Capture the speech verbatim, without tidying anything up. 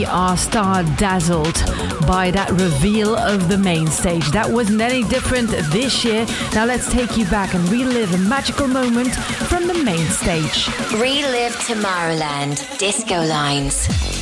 we are star-dazzled by that reveal of the main stage. That wasn't any different this year. Now let's take you back and relive a magical moment from the main stage. Relive Tomorrowland, Disco Lines.